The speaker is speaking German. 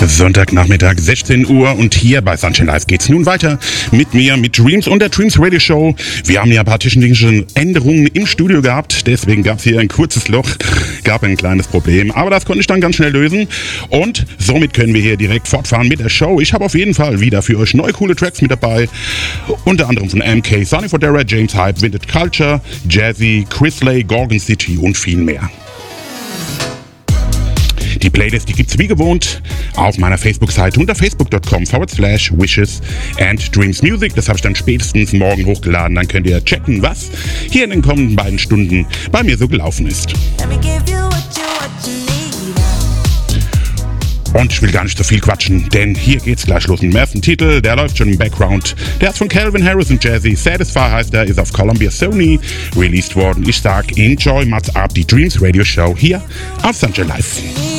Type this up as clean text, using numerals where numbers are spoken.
Sonntagnachmittag, 16 Uhr und hier bei Sunshine Live geht's nun weiter mit mir, mit Dreams und der Dreams Radio Show. Wir haben ja ein paar technische Änderungen im Studio gehabt, deswegen gab's hier ein kurzes Loch, gab ein kleines Problem, aber das konnte ich dann ganz schnell lösen und somit können wir hier direkt fortfahren mit der Show. Ich habe auf jeden Fall wieder für euch neue coole Tracks mit dabei, unter anderem von MK, Sonny Fodera, James Hype, Vintage Culture, Jazzy, Chris Lay, Gorgon City und viel mehr. Die Playlist, die gibt's wie gewohnt auf meiner Facebook-Seite unter facebook.com/wishes&dreamsmusic. Das habe ich dann spätestens morgen hochgeladen. Dann könnt ihr checken, was hier in den kommenden beiden Stunden bei mir so gelaufen ist. Und ich will gar nicht so viel quatschen, denn hier geht's gleich los mit dem ersten Titel. Der läuft schon im Background. Der ist von Calvin Harris und Jazzy. Satisfy heißt er, ist auf Columbia Sony released worden. Ich sag, enjoy, Mats ab, die Dreams Radio Show hier auf Sunshine Live.